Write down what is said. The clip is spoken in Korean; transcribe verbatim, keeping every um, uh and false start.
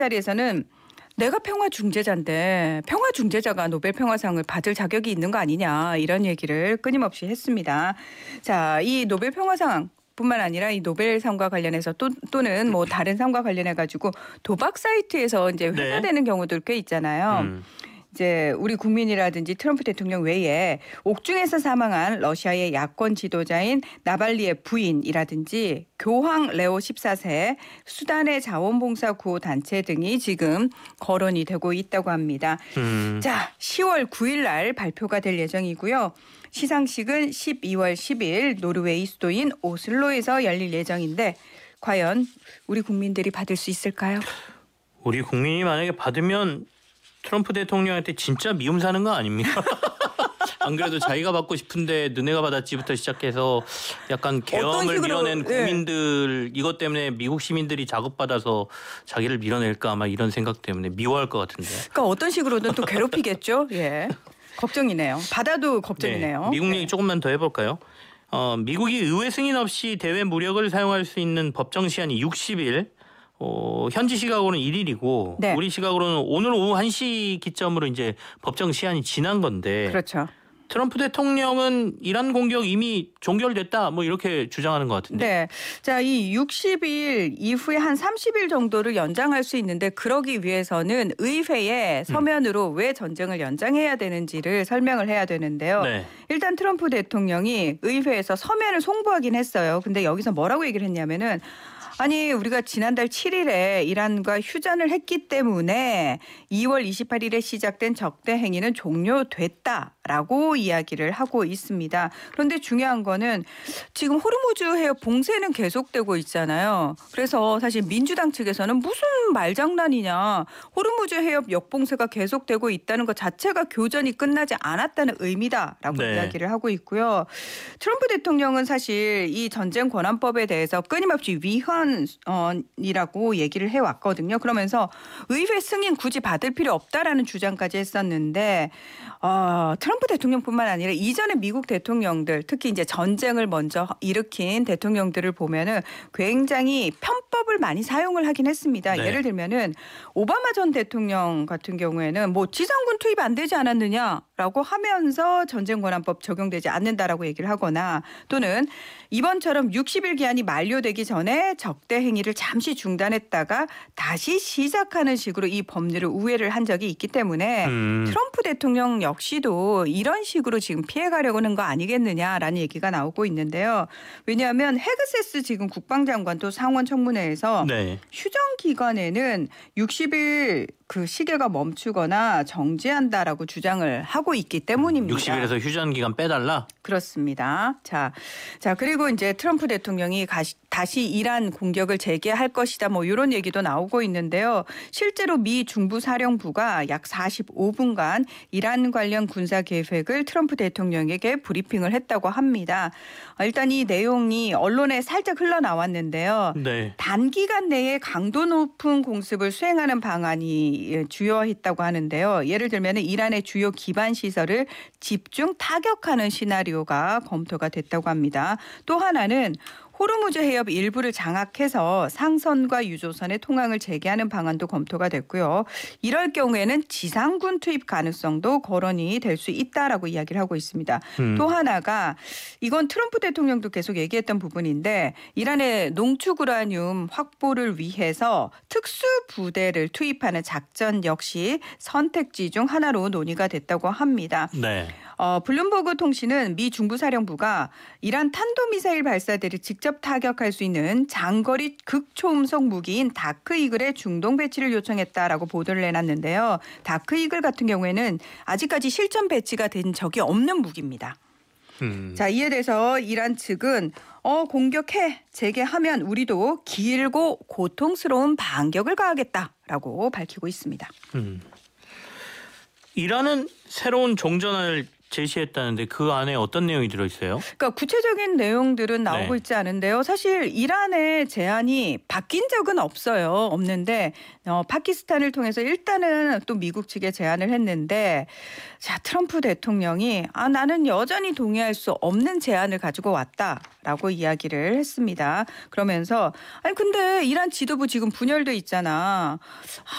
자리에서는 내가 평화 중재자인데 평화 중재자가 노벨 평화상을 받을 자격이 있는 거 아니냐 이런 얘기를 끊임없이 했습니다. 자, 이 노벨 평화상 뿐만 아니라 이 노벨상과 관련해서 또, 또는 뭐 다른 상과 관련해 가지고 도박 사이트에서 이제 회자되는 네. 경우들 꽤 있잖아요. 음. 이제 우리 국민이라든지 트럼프 대통령 외에 옥중에서 사망한 러시아의 야권 지도자인 나발리의 부인이라든지 교황 레오 십사 세, 수단의 자원봉사 구호 단체 등이 지금 거론이 되고 있다고 합니다. 음. 자, 시월 구일 날 발표가 될 예정이고요. 시상식은 십이월 십일 노르웨이 수도인 오슬로에서 열릴 예정인데 과연 우리 국민들이 받을 수 있을까요? 우리 국민이 만약에 받으면 트럼프 대통령한테 진짜 미움 사는 거 아닙니까? 안 그래도 자기가 받고 싶은데 너네가 받았지부터 시작해서 약간 계엄을 밀어낸 국민들 네. 이것 때문에 미국 시민들이 자극받아서 자기를 밀어낼까 아마 이런 생각 때문에 미워할 것 같은데. 그러니까 어떤 식으로든 또 괴롭히겠죠. 예, 걱정이네요. 받아도 걱정이네요. 네. 미국 얘기 네. 조금만 더 해볼까요? 어, 미국이 의회 승인 없이 대외 무력을 사용할 수 있는 법정 시한이 육십 일. 어, 현지 시각으로는 일 일이고 네. 우리 시각으로는 오늘 오후 한 시 기점으로 이제 법정 시한이 지난 건데 그렇죠. 트럼프 대통령은 이란 공격 이미 종결됐다 뭐 이렇게 주장하는 것 같은데. 네. 자, 이 육십 일 이후에 한 삼십 일 정도를 연장할 수 있는데 그러기 위해서는 의회에 서면으로 음. 왜 전쟁을 연장해야 되는지를 설명을 해야 되는데요. 네. 일단 트럼프 대통령이 의회에서 서면을 송부하긴 했어요. 근데 여기서 뭐라고 얘기를 했냐면은 아니 우리가 지난달 칠 일에 이란과 휴전을 했기 때문에 이월 이십팔일에 시작된 적대 행위는 종료됐다라고 이야기를 하고 있습니다. 그런데 중요한 거는 지금 호르무즈 해협 봉쇄는 계속되고 있잖아요. 그래서 사실 민주당 측에서는 무슨 말장난이냐. 호르무즈 해협 역봉쇄가 계속되고 있다는 것 자체가 교전이 끝나지 않았다는 의미다라고 네. 이야기를 하고 있고요. 트럼프 대통령은 사실 이 전쟁 권한법에 대해서 끊임없이 위헌 이라고 얘기를 해왔거든요. 그러면서 의회 승인 굳이 받을 필요 없다라는 주장까지 했었는데 어, 트럼프 대통령뿐만 아니라 이전에 미국 대통령들 특히 이제 전쟁을 먼저 일으킨 대통령들을 보면은 굉장히 편법을 많이 사용을 하긴 했습니다. 네. 예를 들면은 오바마 전 대통령 같은 경우에는 뭐 지상군 투입 안 되지 않았느냐라고 하면서 전쟁권한법 적용되지 않는다라고 얘기를 하거나 또는 이번처럼 육십 일 기한이 만료되기 전에 적대 행위를 잠시 중단했다가 다시 시작하는 식으로 이 법률을 우회를 한 적이 있기 때문에 음. 트럼프 대통령 역시도 이런 식으로 지금 피해가려고 하는 거 아니겠느냐라는 얘기가 나오고 있는데요. 왜냐하면 헤그세스 지금 국방장관도 상원 청문회에서 네. 휴전 기간에는 육십 일 그 시계가 멈추거나 정지한다라고 주장을 하고 있기 때문입니다. 육십 일에서 휴전 기간 빼달라? 그렇습니다. 자, 자 그리고 이제 트럼프 대통령이 가시, 다시 이란 공격을 재개할 것이다 뭐 이런 얘기도 나오고 있는데요. 실제로 미 중부사령부가 약 사십오 분간 이란 관련 군사 계획을 트럼프 대통령에게 브리핑을 했다고 합니다. 일단 이 내용이 언론에 살짝 흘러나왔는데요. 네. 단기간 내에 강도 높은 공습을 수행하는 방안이 주요했다고 하는데요. 예를 들면 이란의 주요 기반 시설을 집중 타격하는 시나리오가 검토가 됐다고 합니다. 또 하나는 호르무즈 해협 일부를 장악해서 상선과 유조선의 통항을 재개하는 방안도 검토가 됐고요. 이럴 경우에는 지상군 투입 가능성도 거론이 될 수 있다라고 이야기를 하고 있습니다. 음. 또 하나가 이건 트럼프 대통령도 계속 얘기했던 부분인데 이란의 농축 우라늄 확보를 위해서 특수부대를 투입하는 작전 역시 선택지 중 하나로 논의가 됐다고 합니다. 네. 어, 블룸버그 통신은 미 중부사령부가 이란 탄도미사일 발사대를 직접 타격할 수 있는 장거리 극초음속 무기인 다크이글의 중동 배치를 요청했다라고 보도를 내놨는데요. 다크이글 같은 경우에는 아직까지 실전 배치가 된 적이 없는 무기입니다. 음. 자, 이에 대해서 이란 측은 어, 공격해 재개하면 우리도 길고 고통스러운 반격을 가하겠다라고 밝히고 있습니다. 음. 이란은 새로운 종전을 제시했다는데 그 안에 어떤 내용이 들어있어요? 그러니까 구체적인 내용들은 나오고 네. 있지 않은데요. 사실 이란의 제안이 바뀐 적은 없어요. 없는데 어, 파키스탄을 통해서 일단은 또 미국 측에 제안을 했는데 자 트럼프 대통령이 아 나는 여전히 동의할 수 없는 제안을 가지고 왔다라고 이야기를 했습니다. 그러면서 아니 근데 이란 지도부 지금 분열돼 있잖아.